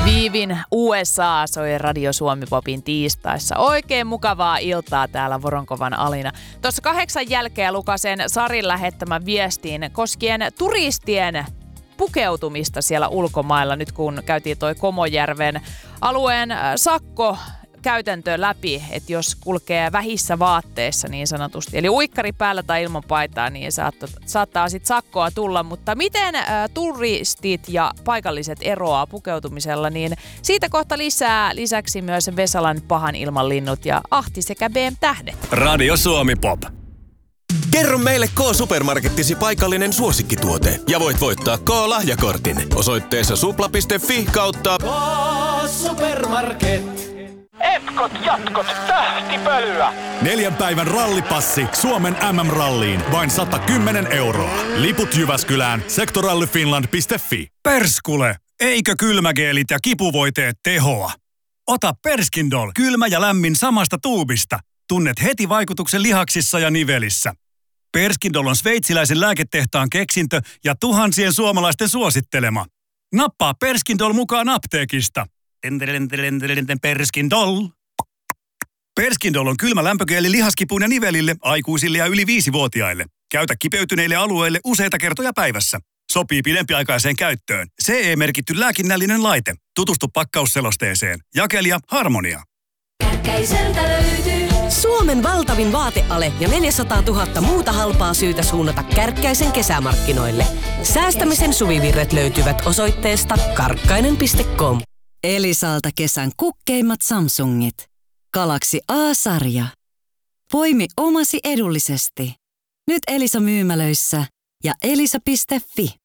Viivin USA soi Radio Suomi Popin tiistaissa. Oikein mukavaa iltaa täällä Voronkovan Alina. Tuossa 8 jälkeen lukasen Sarin lähettämän viestiin koskien turistien pukeutumista siellä ulkomailla. Nyt kun käytiin toi Komojärven alueen sakkokäytäntö läpi, että jos kulkee vähissä vaatteissa niin sanotusti, eli uikkari päällä tai ilman paitaa, niin saattaa sitten sakkoa tulla. Mutta miten turistit ja paikalliset eroaa pukeutumisella, niin siitä kohta lisää. Lisäksi myös Vesalan pahan ilman linnut ja Ahti sekä BM-tähdet. Radio Suomi Pop. Kerro meille K-supermarkettisi paikallinen suosikkituote ja voit voittaa K-lahjakortin osoitteessa supla.fi kautta K-supermarket. Etkot, jatkot, tähtipölyä. 4 päivän rallipassi Suomen MM-ralliin. Vain 110 €. Liput Jyväskylään. Sektorallyfinland.fi. Perskule! Eikö kylmägeelit ja kipuvoiteet tehoa? Ota Perskindol, kylmä ja lämmin samasta tuubista. Tunnet heti vaikutuksen lihaksissa ja nivelissä. Perskindol on sveitsiläisen lääketehtaan keksintö ja tuhansien suomalaisten suosittelema. Nappaa Perskindol mukaan apteekista. Perskindol. Perskindol on kylmä lämpögeeli lihaskipuun ja nivelille, aikuisille ja yli 5-vuotiaille. Käytä kipeytyneille alueille useita kertoja päivässä. Sopii pidempiaikaiseen käyttöön. CE-merkitty lääkinnällinen laite. Tutustu pakkausselosteeseen. Jakelija Harmonia. Kärkkäiseltä löytyy Suomen valtavin vaateale ja 400 000 muuta halpaa syytä suunnata Kärkkäisen kesämarkkinoille. Säästämisen suvivirret löytyvät osoitteesta karkkainen.com. Elisalta kesän kukkeimmat Samsungit. Galaxy A-sarja. Poimi omasi edullisesti. Nyt Elisa myymälöissä ja elisa.fi.